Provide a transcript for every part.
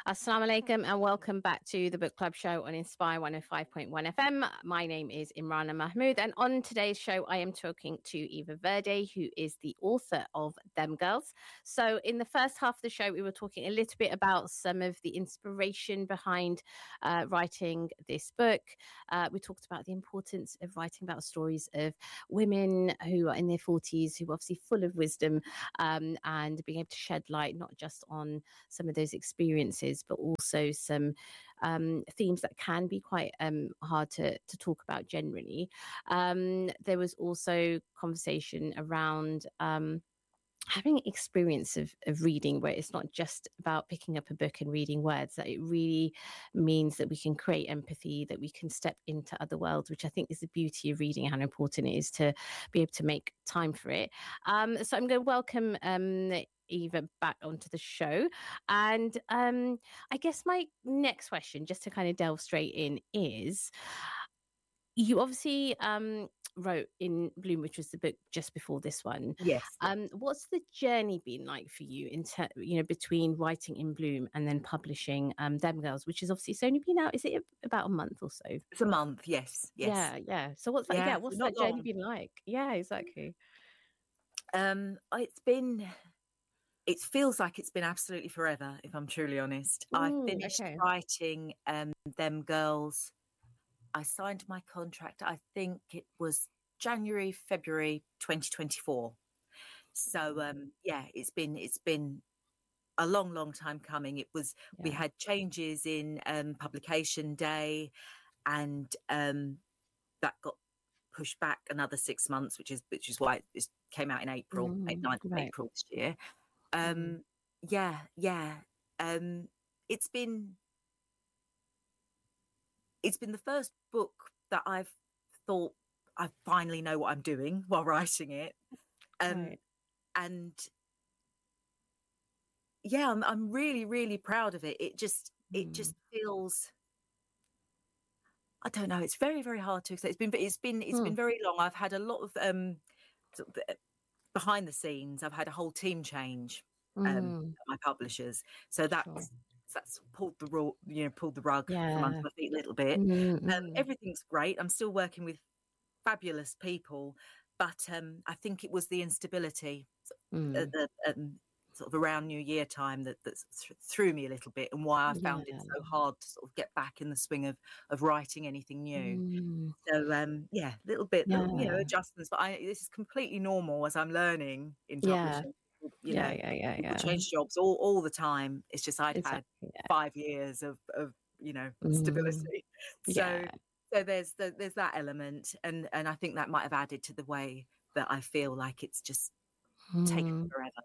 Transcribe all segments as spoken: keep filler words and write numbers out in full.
Assalamu alaikum and welcome back to the Book Club show on Inspire one oh five point one F M. My name is Imrana Mahmood, and on today's show I am talking to Eva Verde, who is the author of Them Girls. So in the first half of the show we were talking a little bit about some of the inspiration behind uh, writing this book. Uh, we talked about the importance of writing about stories of women who are in their forties, who are obviously full of wisdom, um, and being able to shed light not just on some of those experiences, but also some um, themes that can be quite um, hard to, to talk about generally. Um, there was also conversation around um, having experience of, of reading, where it's not just about picking up a book and reading words, that it really means that we can create empathy, that we can step into other worlds, which I think is the beauty of reading, how important it is to be able to make time for it. Um, so I'm going to welcome um, Eva back onto the show. And um, I guess my next question, just to kind of delve straight in, is you obviously um, wrote In Bloom, which was the book just before this one. Yes. Um, what's the journey been like for you in ter- you know, between writing In Bloom and then publishing um, Them Girls, which is obviously it's only been out, is it about a month or so? It's a month, yes. yes. Yeah, yeah. So what's that? Yeah, Yeah, what's not that journey long. been like? Yeah, exactly. Um, it's been, it feels like it's been absolutely forever, if I'm truly honest. I Mm, finished okay. writing um, Them Girls. I signed my contract, I think it was January, February twenty twenty-four. So um, yeah, it's been it's been a long, long time coming. It was Yeah. we had changes in um, publication day, and um, that got pushed back another six months, which is which is why it came out in April, Mm, ninth of right. April this year. Um, Mm. yeah, yeah. Um, it's been it's been the first book that I've thought I finally know what I'm doing while writing it. Um, Right. and yeah, I'm I'm really, really proud of it. It just it Mm. just feels, I don't know, it's very, very hard to explain. It's been it's been it's Mm. been very long. I've had a lot of um sort of, uh, behind the scenes. I've had a whole team change um Mm. at my publishers. So that's Sure. that's pulled the rug, you know, pulled the rug from under Yeah. my feet a little bit. Mm, Um, mm, everything's great. I'm still working with fabulous people, but um, I think it was the instability mm. at the um, sort of around New Year time that that th- threw me a little bit, and why I found Yeah. it so hard to sort of get back in the swing of of writing anything new. Mm. So um, yeah, little bit, little, you know, Yeah. adjustments. But I, this is completely normal as I'm learning in Yeah. publishing. You Yeah. know, Yeah. Yeah. people Yeah. change jobs all all the time. It's just I'd had Exactly. Yeah. five years of of you know Mm. stability. So Yeah. so there's the, there's that element, and and I think that might have added to the way that I feel like it's just taken Mm. forever.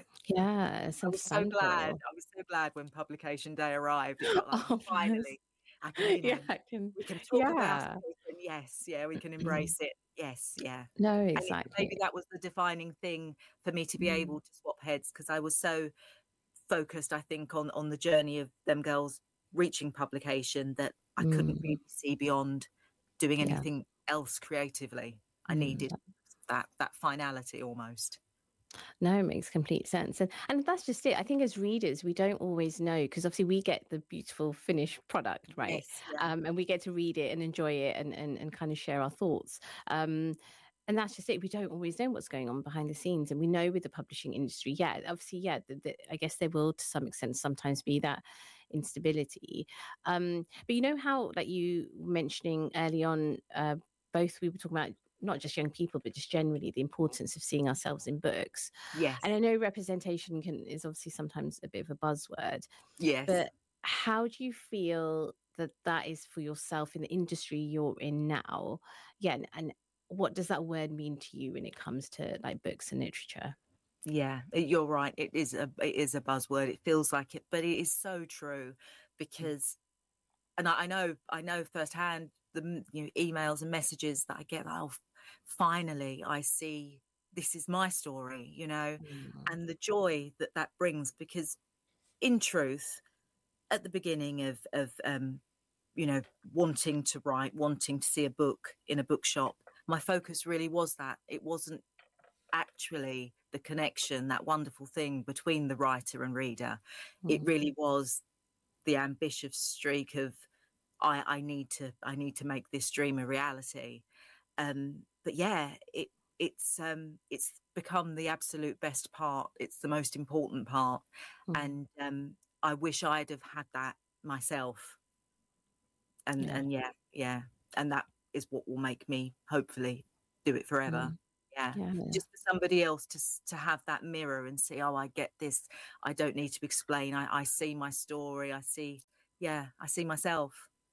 Yeah. It's I was so glad. understandable. I was so glad when publication day arrived. It felt like Oh, bless. finally I can, you know, Yeah. I can. we can talk about Yeah. it. We can, yes, yeah, we can Mm. embrace it. Yes, yeah. No. And it, Exactly. maybe that was the defining thing for me to be Mm. able to swap heads, because I was so focused, I think, on on the journey of Them Girls reaching publication that I couldn't Mm. really see beyond doing Yeah. anything else creatively. I Mm. needed that that finality almost. No, it makes complete sense. And and that's just it. I think as readers, we don't always know, because obviously we get the beautiful finished product, right? Yes, yeah. Um, and we get to read it and enjoy it and, and, and kind of share our thoughts. Um, and that's just it. We don't always know what's going on behind the scenes. And we know with the publishing industry, yeah, obviously, yeah, the, the, I guess there will to some extent sometimes be that instability. Um, but you know how, like you mentioning early on, uh, both we were talking about not just young people, but just generally the importance of seeing ourselves in books. Yes. And I know representation can is obviously sometimes a bit of a buzzword, Yes. but how do you feel that that is for yourself in the industry you're in now? Yeah, and, and what does that word mean to you when it comes to like books and literature? Yeah, you're right. It is a it is a buzzword. It feels like it, but it is so true, because, and I, I know I know firsthand the you know, emails and messages that I get. Oh, finally, I see this is my story, you know, Mm. and the joy that that brings. Because, in truth, at the beginning of of um, you know, wanting to write, wanting to see a book in a bookshop, my focus really was that. It wasn't actually the connection, that wonderful thing between the writer and reader. Mm. It really was the ambitious streak of I, I need to I need to make this dream a reality. Um, but yeah, it it's um, it's become the absolute best part. It's the most important part, Mm. and um, I wish I'd have had that myself. And Yeah. and yeah, yeah, and that is what will make me hopefully do it forever. Mm. Yeah, Yeah. No. just for somebody else to s- to have that mirror and see, oh, I get this. I don't need to explain. I I see my story. I see, yeah, I see myself.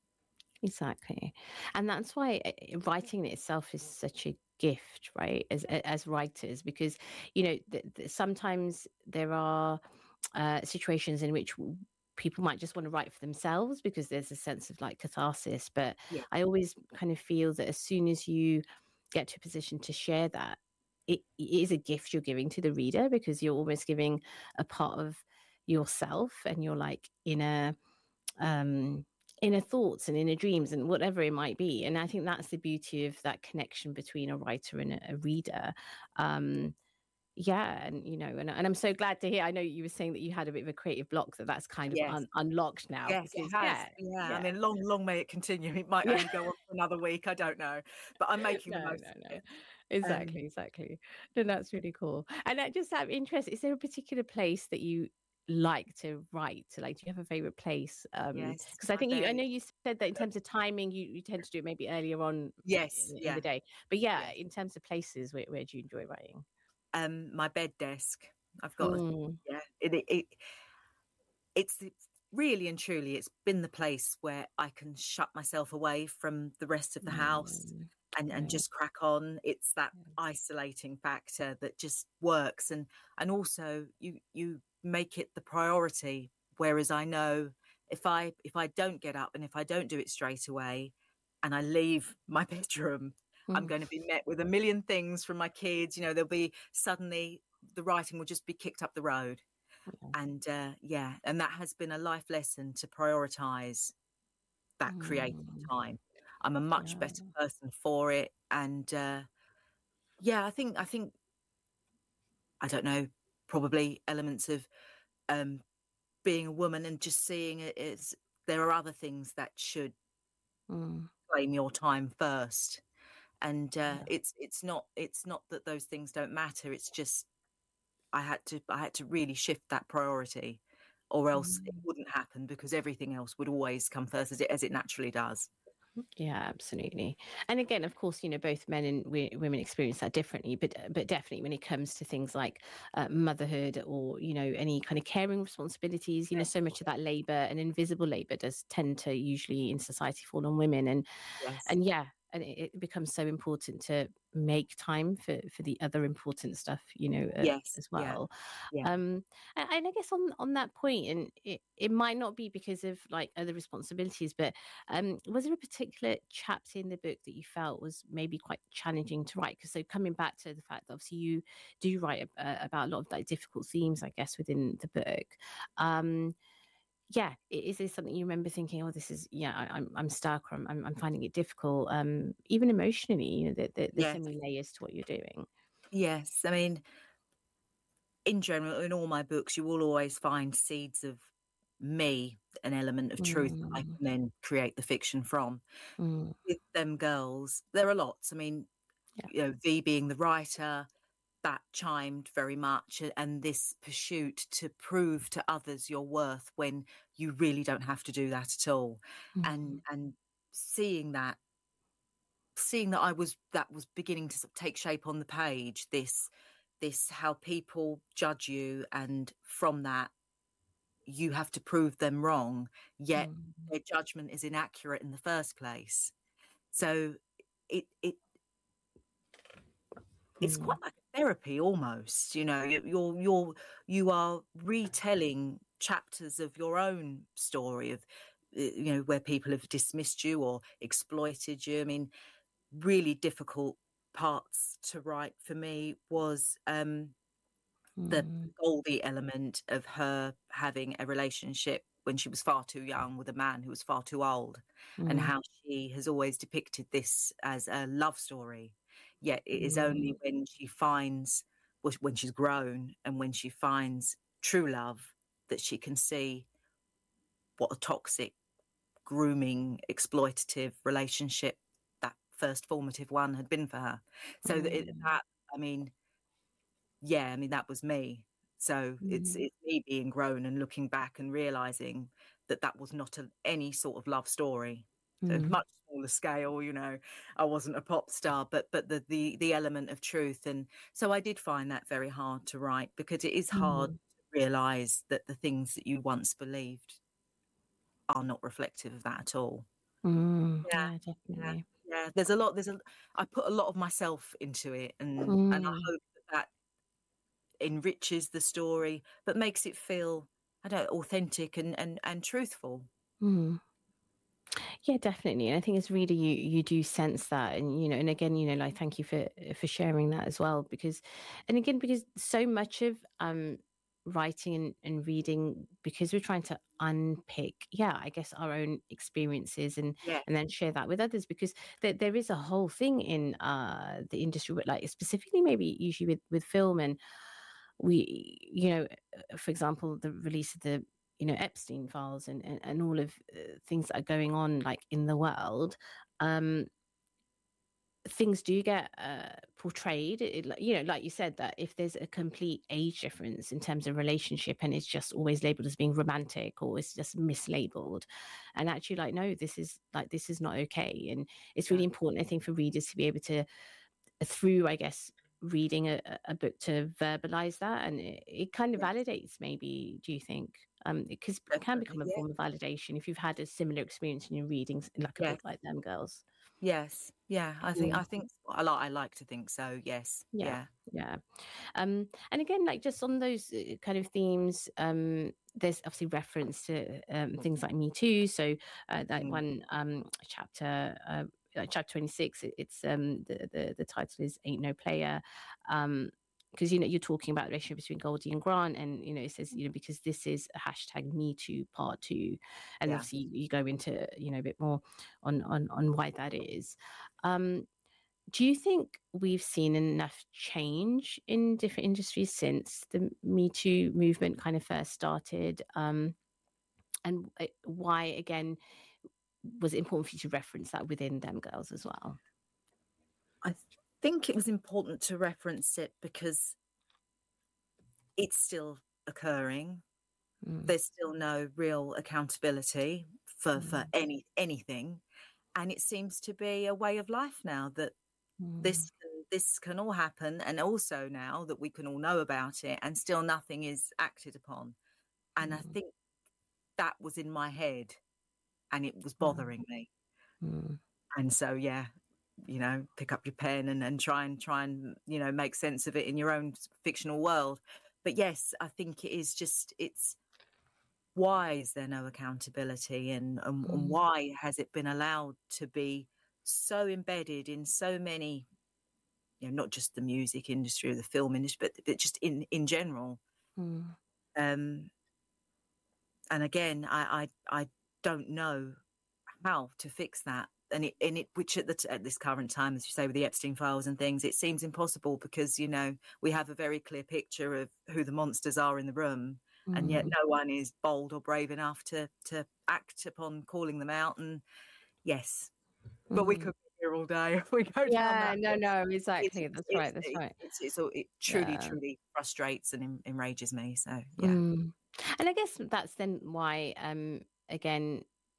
Exactly. And that's why uh, writing itself is such a gift, right? As a- as writers, because you know th- th- sometimes there are uh, situations in which w- people might just want to write for themselves because there's a sense of like catharsis. But Yeah, I always kind of feel that as soon as you get to a position to share that, it, it is a gift you're giving to the reader because you're almost giving a part of yourself and your like inner um inner thoughts and inner dreams and whatever it might be. And I think that's the beauty of that connection between a writer and a, a reader. um yeah, and you know, and, and I'm so glad to hear. I know you were saying that you had a bit of a creative block, that that's kind of yes, un- unlocked now yes, it because has. yeah, Yeah, I yeah, mean, long, long may it continue. It might yeah. only go on for another week. I don't know, but I'm making the No, most no, of no. it. Um, Exactly, exactly. No, that's really cool. And I just have interest, is there a particular place that you like to write? Like, do you have a favorite place? Um, yes, because I my think you, I bed. know you said that in terms of timing, you, you tend to do it maybe earlier on Yes, in, in yeah, the day. But yeah, yes. in terms of places, where, where do you enjoy writing? Um, my bed desk. I've got a, Mm, yeah. It, it, it it's it's really and truly, it's been the place where I can shut myself away from the rest of the house mm, and and yeah, just crack on. It's that isolating factor that just works, and and also you you make it the priority. Whereas I know if I if I don't get up and if I don't do it straight away, and I leave my bedroom, I'm mm, going to be met with a million things from my kids. You know, there'll be suddenly the writing will just be kicked up the road. yeah, And uh, yeah, and that has been a life lesson to prioritize that creative mm, time. I'm a much yeah, better person for it. And uh, yeah, I think I think I don't know, probably elements of um, being a woman and just seeing it as there are other things that should mm, claim your time first. And uh, yeah. it's it's not it's not that those things don't matter. It's just I had to I had to really shift that priority, or else it Mm. wouldn't happen because everything else would always come first as it as it naturally does. Yeah, absolutely. And again, of course, you know, both men and we, women experience that differently, but but definitely when it comes to things like uh, motherhood or, you know, any kind of caring responsibilities, you know, so much of that labor and invisible labor does tend to usually in society fall on women. And Yes. and yeah, and it, it becomes so important to make time for for the other important stuff, you know, uh, Yes. as Yeah. well. Yeah. um and, and I guess on on that point, and it, it might not be because of like other responsibilities, but um was there a particular chapter in the book that you felt was maybe quite challenging to write? Because so coming back to the fact that obviously you do write uh, about a lot of like difficult themes, I guess, within the book. um yeah, i- is there something you remember thinking, oh, this is, yeah, I, i'm i'm stuck, or I'm, I'm I'm finding it difficult, um even emotionally, you know, that, that there's so Yes. many layers to what you're doing? Yes. I mean, in general, in all my books, you will always find seeds of me, an element of truth that I Mm, can then create the fiction from. mm, With them girls, there are lots. I mean, yeah. you know, V being the writer, that chimed very much, a- and this pursuit to prove to others your worth when you really don't have to do that at all. And Mm, and seeing that seeing that I was that was beginning to sort of take shape on the page, this this how people judge you, and from that you have to prove them wrong, yet mm, their judgment is inaccurate in the first place. So it it it's quite mm, like therapy almost, you know. you- you're you're you are retelling chapters of your own story of uh, you know, where people have dismissed you or exploited you. I mean, really difficult parts to write for me was um the mm, Goldie element of her having a relationship when she was far too young with a man who was far too old, and mm, how she has always depicted this as a love story. Yet it is mm, only when she finds, well, when she's grown and when she finds true love, that she can see what a toxic, grooming, exploitative relationship that first formative one had been for her. So that, it, Mm. that I mean, yeah, I mean that was me. So it's Mm. it's me being grown and looking back and realizing that that was not a, any sort of love story. A Mm. much smaller scale, you know. I wasn't a pop star, but but the the the element of truth, and so I did find that very hard to write, because it is hard Mm. to realize that the things that you once believed are not reflective of that at all. Mm. Yeah, Yeah, yeah, definitely. yeah. There's a lot. There's a. I put a lot of myself into it, and and I Mm. hope that that enriches the story, but makes it feel, I don't know, authentic and and and truthful. Mm. Yeah, definitely. And I think as a reader, you you do sense that, and you know, and again, you know, like thank you for for sharing that as well, because, and again, because so much of um writing and, and reading, because we're trying to unpick, yeah, I guess our own experiences and Yeah, and then share that with others, because there there is a whole thing in uh the industry, with like specifically maybe usually with with film, and we, you know, uh, for example, the release of the, you know, Epstein files, and and, and all of uh, things that are going on like in the world. um Things do get uh, portrayed, it, like- you know, like you said, that if there's a complete age difference in terms of relationship, and it's just always labeled as being romantic, or it's just mislabeled, and actually like, no, this is like, this is not okay. And it's yeah, really important, I think, for readers to be able to, through, I guess, reading a, a book, to verbalize that, and it, it kind of yes, validates, maybe, do you think? Um because it can definitely. become a Yeah, form of validation if you've had a similar experience in your readings, like a yes, book like Them Girls. yes, yeah. I think Mm. I think I like I like to think so. Yes, Yeah, yeah, yeah. Um and again, like just on those uh, kind of themes, um there's obviously reference to um, things like Me Too. So uh, that mm, one um chapter, uh, like chapter twenty-six, it- it's um the, the the title is Ain't No Player. um because, you know, you're talking about the relationship between Goldie and Grant, and, you know, it says, you know, because this is a hashtag Me Too part two, and yeah. obviously you, you go into, you know, a bit more on on on why that is. um do you think we've seen enough change in different industries since the Me Too movement kind of first started? Um, and uh, why, again, was it important for you to reference that within Them Girls as well? I think it was important to reference it because it's still occurring. Mm. There's still no real accountability for for Mm. any anything, and it seems to be a way of life now that Mm. this can, this can all happen, and also now that we can all know about it, and still nothing is acted upon. And I Mm. think that was in my head, and it was Mm. bothering me. Mm. And so, yeah, you know, pick up your pen and, and try and try and, you know, make sense of it in your own fictional world. But yes, I think it is just, it's, why is there no accountability, and, and, and Mm. why has it been allowed to be so embedded in so many, you know, not just the music industry or the film industry, but, but just in, in general. Mm. Um, and again, I, I, I don't know how to fix that. And it, and it, which at the t- at this current time, as you say, with the Epstein files and things, it seems impossible, because, you know, we have a very clear picture of who the monsters are in the room, and yet Mm. no one is bold or brave enough to to act upon calling them out. And yes, but we Mm. could be here all day if we go down Yeah, that. no, no, It's exactly. it's That's it's right. That's it's, right. it's, it's all, it truly Yeah. truly frustrates and en- enrages me. So yeah, Mm. And I guess that's then why, um, again,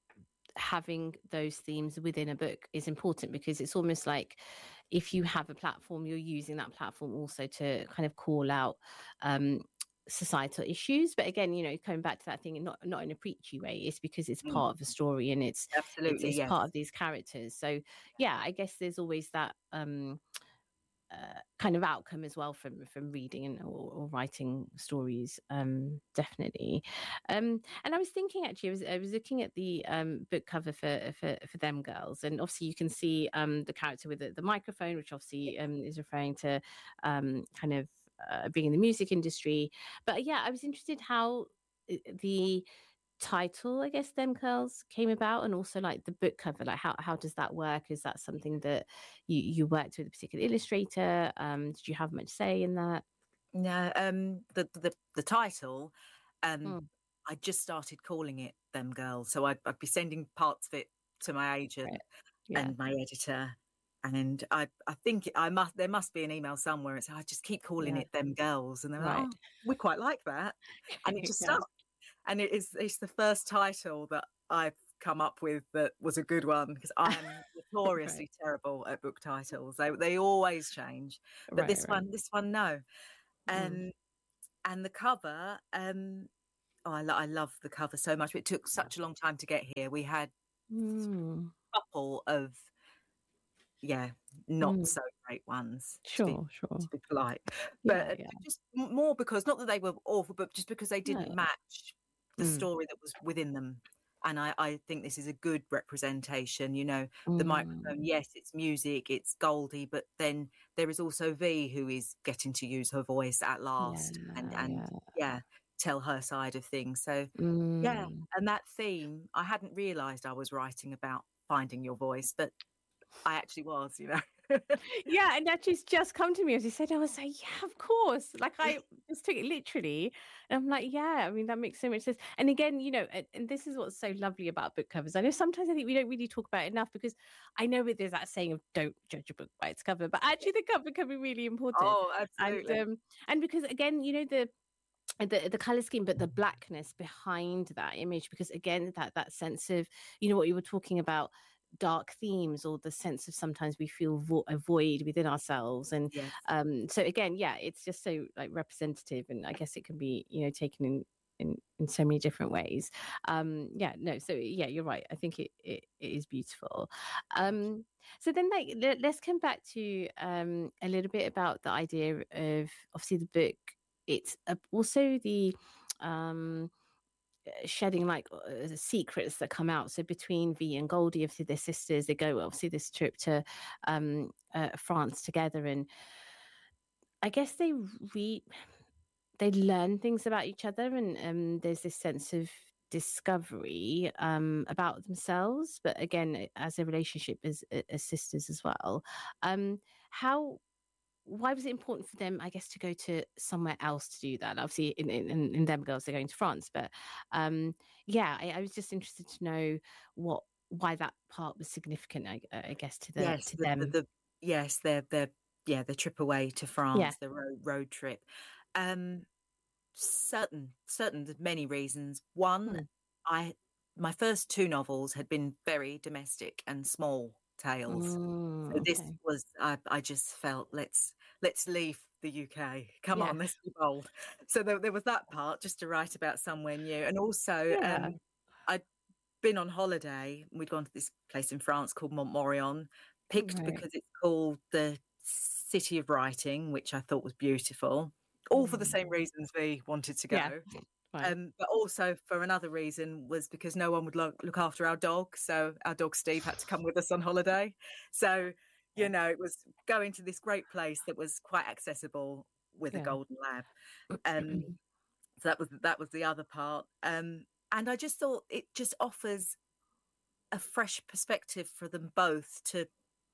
having those themes within a book is important, because it's almost like, if you have a platform, you're using that platform also to kind of call out um societal issues. But again, you know, coming back to that thing, not not in a preachy way, it's because it's mm, part of the story, and it's it's absolutely it's yes, part of these characters. So yeah, I guess there's always that um uh, kind of outcome as well from from reading and or, or writing stories, um definitely. Um and I was thinking, actually, I was, I was looking at the um book cover for for for Them Girls, and obviously you can see um the character with the, the microphone, which obviously um is referring to um kind of uh, being in the music industry. But yeah, I was interested how uh, the title, I guess, Them Curls came about, and also like the book cover, like how, how does that work? Is that something that you you worked with a particular illustrator? Um did you have much say in that? no, um, the the the title. Um, Mm. I just started calling it Them Girls. So I'd, I'd be sending parts of it to my agent Right. Yeah. and my editor. And I, I think I must. There must be an email somewhere. It's I just keep calling Yeah. it Them Girls, and they're like, Right. "Oh, we quite like that," and it just Yeah. stuck. And it is it's the first title that I've come up with that was a good one, because I am notoriously Right. terrible at book titles. They they always change, but Right. this Right. one this one no. Mm. Um, and the cover, um, oh, I, lo- I love the cover so much. It took such a long time to get here. We had Mm. a couple of yeah, not Mm. so great ones, to be Sure. Sure. to be polite, but Yeah. uh, Yeah. just m- more because not that they were awful, but just because they didn't No. match the Mm. story that was within them. And I, I think this is a good representation. You know, the Mm. microphone, yes, it's music, it's Goldie, but then there is also V, who is getting to use her voice at Yeah. last, and and Yeah. yeah, tell her side of things. So yeah, Mm. and that theme, I hadn't realised I was writing about finding your voice, but I actually was, you know. Yeah, and that just just come to me as you said. I was like, yeah, of course. Like I just took it literally, and I'm like, yeah. I mean, that makes so much sense. And again, you know, and, and this is what's so lovely about book covers. I know sometimes I think we don't really talk about it enough, because I know that there's that saying of don't judge a book by its cover, but actually the cover can be really important. Oh, And absolutely. um, and because again, you know, the the the color scheme, but the blackness behind that image, because again, that that sense of, you know, what you were talking about, dark themes, or the sense of sometimes we feel vo- a void within ourselves. And Yes. um so again, yeah, it's just so like representative, and I guess it can be, you know, taken in in, in so many different ways. Um yeah, no, so yeah, you're right. I think it it, it is beautiful. um so then, like, let, let's come back to um a little bit about the idea of obviously the book. It's uh, also the um shedding like uh, the secrets that come out. So between V and Goldie, obviously they're sisters. They go obviously this trip to um, uh, France together, and I guess they read, they learn things about each other, and um, there's this sense of discovery um, about themselves. But again, as a relationship as as sisters as well. Um, how why was it important for them, I guess, to go to somewhere else to do that? Obviously, in in, in them girls, they're going to France, but um, yeah, I, I was just interested to know what why that part was significant. I, I guess to the Yes, to the the them. the yes, their their yeah, the trip away to Yeah. France, the road road trip. Um, certain certain there's many reasons. One, Mm. I my first two novels had been very domestic and small tales. Mm, So this okay. was I I just felt let's let's leave the U K. Come Yeah. on, let's be bold. So there, there was that part, just to write about somewhere new, and also Yeah. um, I'd been on holiday. We'd gone to this place in France called Montmorillon, picked Right. because it's called the City of Writing, which I thought was beautiful. All for the Mm. same reasons we wanted to Yeah. go. Fine. Um, but also for another reason was because no one would look, look after our dog. So our dog Steve had to come with us on holiday. So, you Yeah. know, it was going to this great place that was quite accessible with a Yeah. golden lab. Um, so that was that was the other part. Um, and I just thought it just offers a fresh perspective for them both to,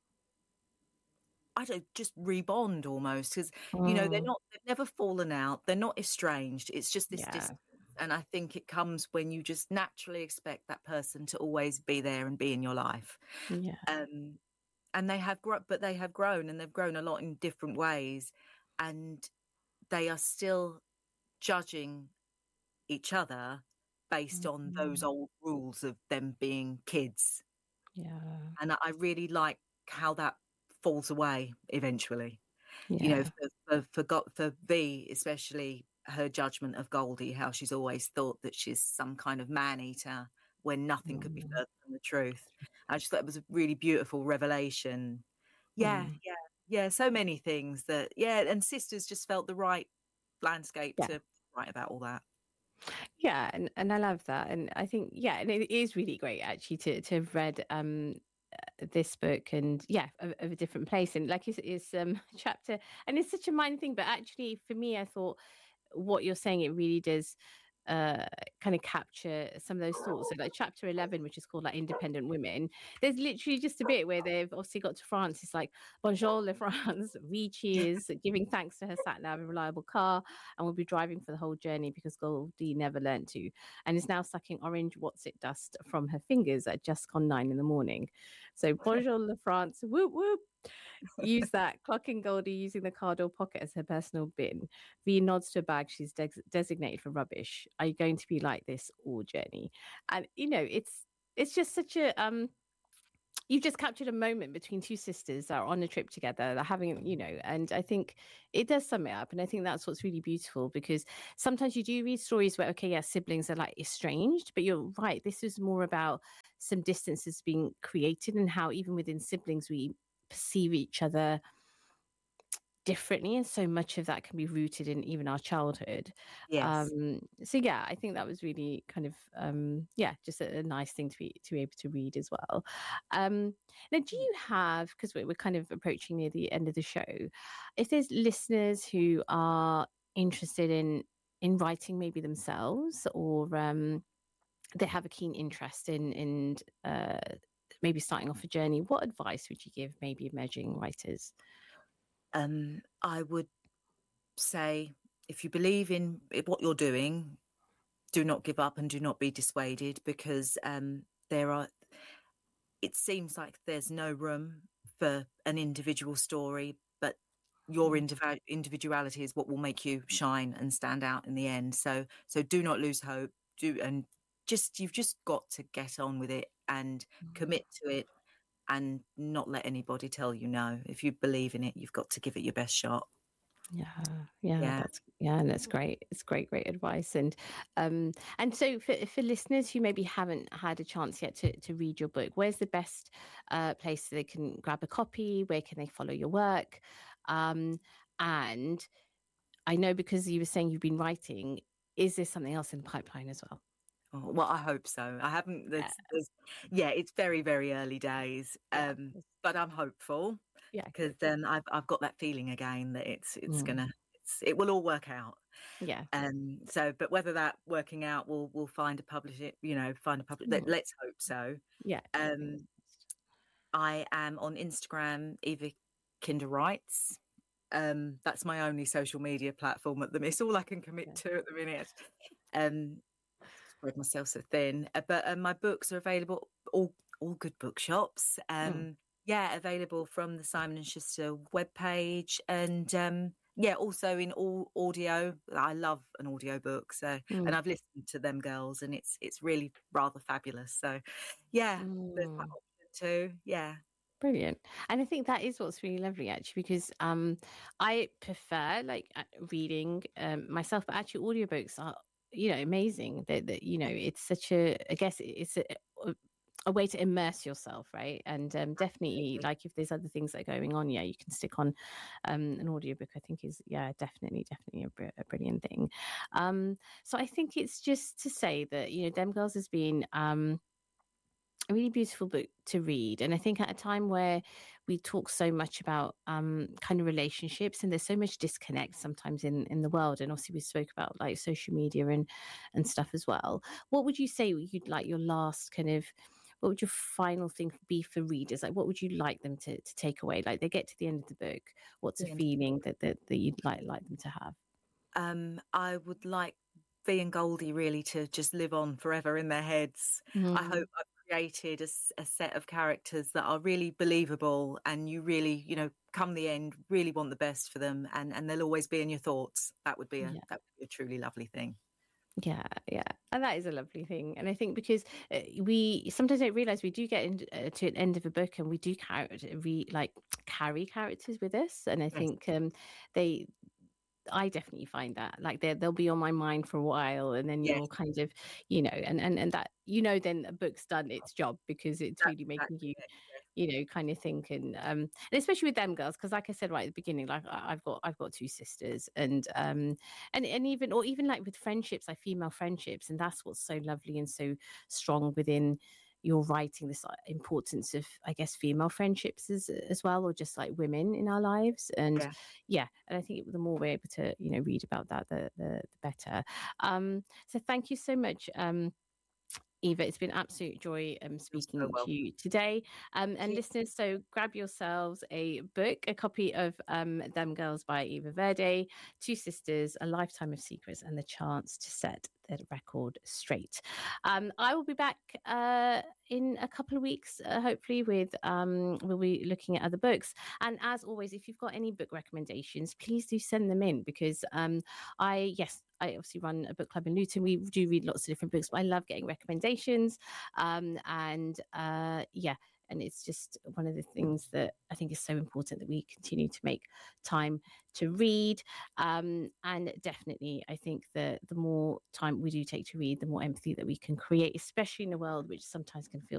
I don't just rebond almost, because you know they're Mm. not they've never fallen out, they're not estranged. It's just this Yeah. distance, and I think it comes when you just naturally expect that person to always be there and be in your life. Yeah. Um, and they have grown, but they have grown, and they've grown a lot in different ways, and they are still judging each other based on those Mm. old rules of them being kids. Yeah. And I I really like how that falls away eventually. You know, Yeah. for for for, Go- for V, especially her judgment of Goldie, how she's always thought that she's some kind of man eater when nothing could be Mm. further from the truth. I just thought it was a really beautiful revelation. Yeah, Mm. yeah, yeah. So many things that, yeah, and Sisters just felt the right landscape Yeah. to write about all that. Yeah, and, and I love that. And I think, yeah, and it is really great actually to to have read um uh, this book, and yeah, of, of a different place. And like it's, it's um chapter, and it's such a minor thing, but actually for me, I thought what you're saying, it really does uh kind of capture some of those thoughts. So like chapter eleven, which is called like independent women, there's literally just a bit where they've obviously got to France. It's like bonjour le France, we cheers, giving thanks to her sat nav and reliable car, and will be driving for the whole journey because Goldie never learnt to, and is now sucking orange what's it dust from her fingers at just gone nine in the morning. So bonjour le France, whoop whoop. Use that, clocking Goldie using the car door pocket as her personal bin. V nods to a bag she's de- designated for rubbish. Are you going to be like this all journey? And you know, it's it's just such a um you've just captured a moment between two sisters that are on a trip together, they're having, you know, and I think it does sum it up. And I think that's what's really beautiful, because sometimes you do read stories where, okay, yeah, siblings are like estranged, but you're right. This is more about some distances being created and how even within siblings we perceive each other differently, and so much of that can be rooted in even our childhood. Yes. Um so yeah, I think that was really kind of um yeah, just a, a nice thing to be to be able to read as well. Um now, do you have, because we're, we're kind of approaching near the end of the show, if there's listeners who are interested in in writing maybe themselves, or um they have a keen interest in in uh maybe starting off a journey, what advice would you give maybe emerging writers? Um, I would say, if you believe in i- what you're doing, do not give up and do not be dissuaded, because um, there are, it seems like there's no room for an individual story, but your Mm. indiv- individuality is what will make you shine and stand out in the end. So, so do not lose hope. Do and just you've just got to get on with it and commit to it, and not let anybody tell you no. If you believe in it, you've got to give it your best shot. Yeah, yeah, Yeah. that's yeah, and that's great. It's great, great advice. And um, and so for for listeners who maybe haven't had a chance yet to to read your book, where's the best uh place they can grab a copy? Where can they follow your work? Um, and I know, because you were saying you've been writing, is there something else in the pipeline as well? Oh, well, I hope so. I haven't. Yeah, There's, there's, yeah, it's very, very early days, yeah, um, but I'm hopeful, yeah, because good. then I've I've got that feeling again that it's it's Mm, gonna it's, it will all work out. yeah. Um, so, but whether that working out, will will find a publisher, you know, find a public. Let, Mm, let's hope so. yeah, yeah. Fingers Um, I am on Instagram, Eva Kinder Writes. Um, that's my only social media platform at the minute. It's all I can commit crossed. to at the minute. Um, spread myself so thin. Uh, but um, my books are available all all good bookshops. Yeah. Mm, Um, yeah, available from the Simon and Schuster webpage, and um, yeah, also in all audio. I love an audio book, so and mm, I've listened to them girls, and it's it's really rather fabulous. So yeah, there's that mm. option too. Yeah. Brilliant. And I think that is what's really lovely, actually, because um I prefer like uh, reading um myself, but actually audiobooks are, you know, amazing. That that you know, it's such a, I guess it's a, a a way to immerse yourself, right? And um definitely, like, if there's other things that are going on, yeah, you can stick on um an audiobook. I think is, yeah, definitely definitely a, br- a brilliant thing. Um so I think it's just to say that, you know, Dem Girls has been um a really beautiful book to read. And I think at a time where we talk so much about um, kind of relationships, and there's so much disconnect sometimes in, in the world. And obviously we spoke about like social media and, and stuff as well. What would you say you'd like your last kind of, what would your final thing be for readers? Like, what would you like them to, to take away? Like, they get to the end of the book, what's a Brilliant. feeling that, that, that you'd like, like them to have? Um, I would like V and Goldie really to just live on forever in their heads. I Mm, hope I've created a, s- a set of characters that are really believable, and you really, you know, come the end, really want the best for them, and and they'll always be in your thoughts. That would be a yeah. that would be a truly lovely thing. Yeah, yeah, and that is a lovely thing. And I think because uh, we sometimes don't realize we do get into uh, to an end of a book, and we do carry we like carry characters with us. And I Yes. think um, they I definitely find that like they they'll be on my mind for a while, and then Yes. you'll kind of, you know, and and and that, you know, then a book's done its job, because it's That's really making exactly you, it. you know, kind of think. And um and especially with them girls, because like I said right at the beginning, like I- I've got I've got two sisters, and um and and even, or even like with friendships, like female friendships, and that's what's so lovely and so strong within your writing, this uh, importance of, I guess, female friendships as as well, or just like women in our lives. And Yeah. yeah, and I think the more we're able to, you know, read about that, the the, the better. Um, so thank you so much. Um, Eva, it's been absolute joy um, You're so speaking to welcome. you today. Um, and Thank you. listeners, so grab yourselves a book, a copy of um, Them Girls by Eva Verde, Two Sisters, A Lifetime of Secrets, and the chance to set the record straight. Um, I will be back uh, in a couple of weeks, uh, hopefully, with um, we'll be looking at other books. And as always, if you've got any book recommendations, please do send them in, because um, I, yes, I obviously run a book club in Luton. We do read lots of different books, but I love getting recommendations. Um, and uh, yeah, and it's just one of the things that I think is so important, that we continue to make time to read. Um, and definitely, I think that the more time we do take to read, the more empathy that we can create, especially in a world which sometimes can feel